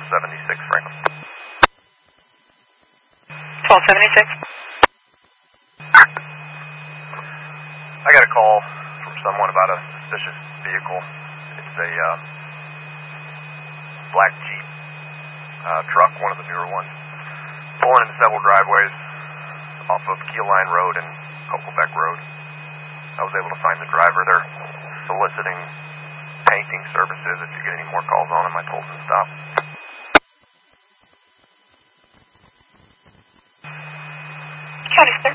1276 Franklin. 1276. I got a call from someone about a suspicious vehicle. It's a black Jeep truck, one of the newer ones, pulling into several driveways off of Keel Line Road and Cocobeck Road. I was able to find the driver. They're soliciting painting services. If you get any more calls on them, I told them to stop. County